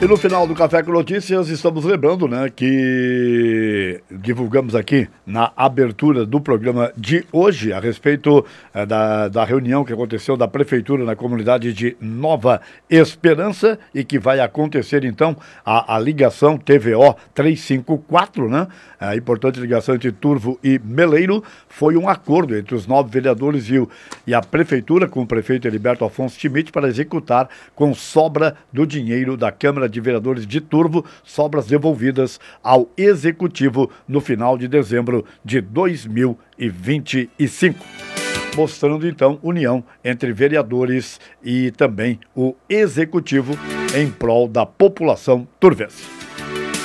E no final do Café com Notícias, estamos lembrando, né, que divulgamos aqui na abertura do programa de hoje a respeito da reunião que aconteceu da Prefeitura na comunidade de Nova Esperança e que vai acontecer, então, a ligação TVO 354, né, a importante ligação entre Turvo e Meleiro. Foi um acordo entre os 9 vereadores e a Prefeitura, com o prefeito Heriberto Afonso Schmidt, para executar com sobra do dinheiro da Câmara de Vereadores de Turvo, sobras devolvidas ao Executivo no final de dezembro de 2025. Mostrando, então, união entre vereadores e também o Executivo em prol da população turvense.